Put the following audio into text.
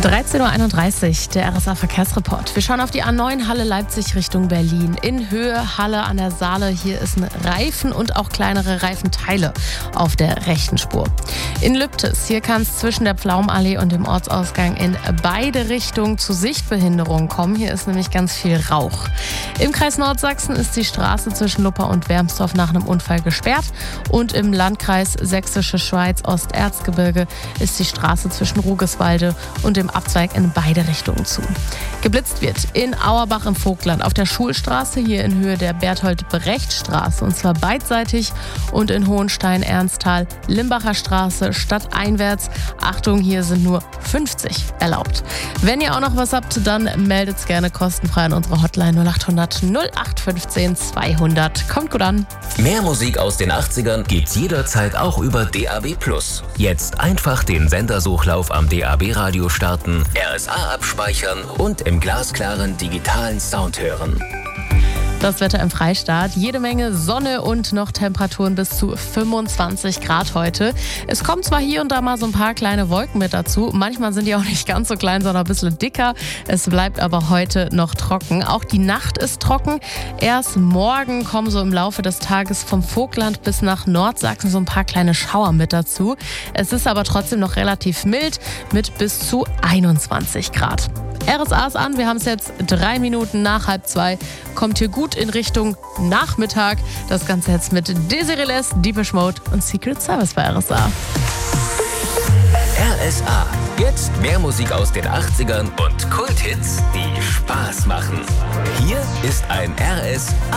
13.31 Uhr, der RSA-Verkehrsreport. Wir schauen auf die A9 Halle Leipzig Richtung Berlin. In Höhe Halle an der Saale. Hier ist ein Reifen und auch kleinere Reifenteile auf der rechten Spur. In Lübtes, hier kann es zwischen der Pflaumenallee und dem Ortsausgang in beide Richtungen zu Sichtbehinderungen kommen. Hier ist nämlich ganz viel Rauch. Im Kreis Nordsachsen ist die Straße zwischen Luppa und Wermsdorf nach einem Unfall gesperrt. Und im Landkreis Sächsische Schweiz Osterzgebirge ist die Straße zwischen Rugeswalde und dem Abzweig in beide Richtungen zu. Geblitzt wird in Auerbach im Vogtland auf der Schulstraße, hier in Höhe der Berthold-Brecht-Straße, und zwar beidseitig, und in Hohenstein-Ernsthal Limbacher Straße stadteinwärts. Achtung, hier sind nur 50 erlaubt. Wenn ihr auch noch was habt, dann meldet's gerne kostenfrei an unsere Hotline 0800 0815 200. Kommt gut an. Mehr Musik aus den 80ern gibt's jederzeit auch über DAB+. Jetzt einfach den Sendersuchlauf am DAB-Radio starten, RSA abspeichern und im glasklaren digitalen Sound hören. Das Wetter im Freistaat. Jede Menge Sonne und noch Temperaturen bis zu 25 Grad heute. Es kommen zwar hier und da mal so ein paar kleine Wolken mit dazu. Manchmal sind die auch nicht ganz so klein, sondern ein bisschen dicker. Es bleibt aber heute noch trocken. Auch die Nacht ist trocken. Erst morgen kommen so im Laufe des Tages vom Vogtland bis nach Nordsachsen so ein paar kleine Schauer mit dazu. Es ist aber trotzdem noch relativ mild mit bis zu 21 Grad. RSA ist an, wir haben es jetzt 3 Minuten nach 1:30. Kommt hier gut in Richtung Nachmittag. Das Ganze jetzt mit Desiree Les, Deepish Mode und Secret Service bei RSA. RSA. Jetzt mehr Musik aus den 80ern und Kulthits, die Spaß machen. Hier ist ein RSA